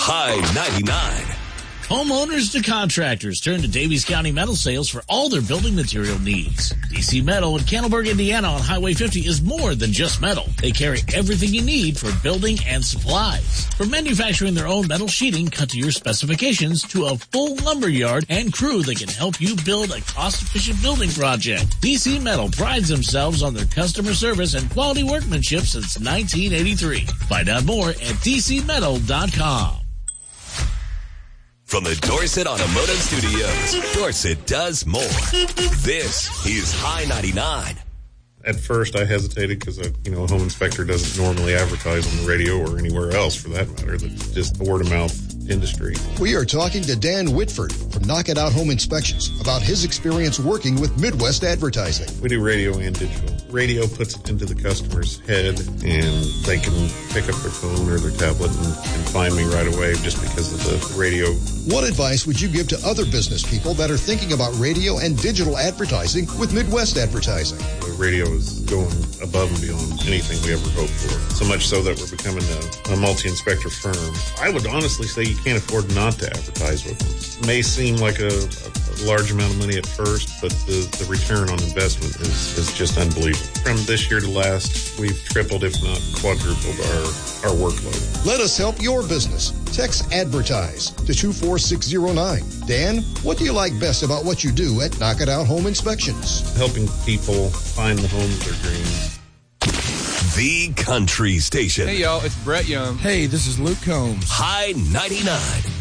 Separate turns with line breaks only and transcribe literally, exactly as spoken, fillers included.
High ninety-nine.
Homeowners to contractors turn to Davies County Metal Sales for all their building material needs. D C Metal in Candleburg, Indiana on Highway fifty is more than just metal. They carry everything you need for building and supplies. From manufacturing their own metal sheeting cut to your specifications to a full lumber yard and crew that can help you build a cost-efficient building project. D C Metal prides themselves on their customer service and quality workmanship since nineteen eighty-three. Find out more at d c metal dot com.
From the Dorset Automotive Studios, Dorset does more. This is High ninety-nine.
At first, I hesitated because, you know, a home inspector doesn't normally advertise on the radio or anywhere else, for that matter. That's just a word-of-mouth industry.
We are talking to Dan Whitford from Knock It Out Home Inspections about his experience working with Midwest Advertising.
We do radio and digital. Radio puts it into the customer's head, and they can pick up their phone or their tablet and, and find me right away just because of the radio.
What advice would you give to other business people that are thinking about radio and digital advertising with Midwest Advertising?
The radio is going above and beyond anything we ever hoped for. So much so that we're becoming a, a multi-inspector firm. I would honestly say you can't afford not to advertise with them. It may seem like a, a large amount of money at first, but the, the return on investment is, is just unbelievable. From this year to last, we've tripled, if not quadrupled, our, our workload.
Let us help your business. Text ADVERTISE to two four six zero nine. Dan, what do you like best about what you do at Knock It Out Home Inspections?
Helping people find the homes of their dreams.
The Country Station.
Hey, y'all, it's Brett Young.
Hey, this is Luke Combs.
High ninety-nine.